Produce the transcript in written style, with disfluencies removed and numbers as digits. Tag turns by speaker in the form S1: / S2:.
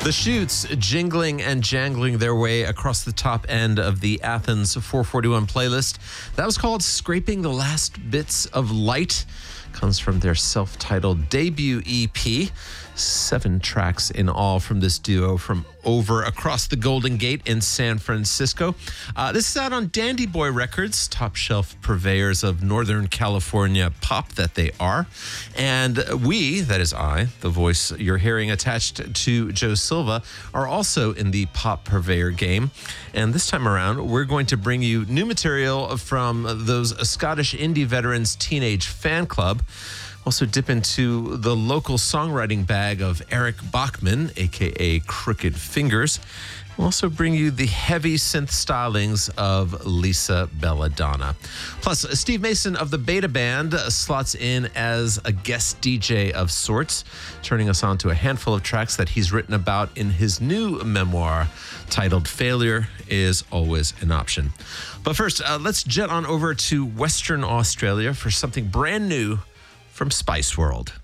S1: The Shoots jingling and jangling their way across the top end of the Athens 441 playlist. That was called Scraping the Last Bits of Light. Comes from their self-titled debut EP. 7 tracks in all from this duo from over across the Golden Gate in San Francisco. This is out on Dandy Boy Records, top shelf purveyors of Northern California pop that they are. And we, that is I, the voice you're hearing attached to Joe Silva, are also in the pop purveyor game. And this time around, we're going to bring you new material from those Scottish indie veterans Teenage Fan Club. Also dip into the local songwriting bag of Eric Bachman, a.k.a. Crooked Fingers. We'll also bring you the heavy synth stylings of Lisa Belladonna. Plus, Steve Mason of the Beta Band slots in as a guest DJ of sorts, turning us on to a handful of tracks that he's written about in his new memoir titled Failure is Always an Option. But first, let's jet on over to Western Australia for something brand new from Spice World.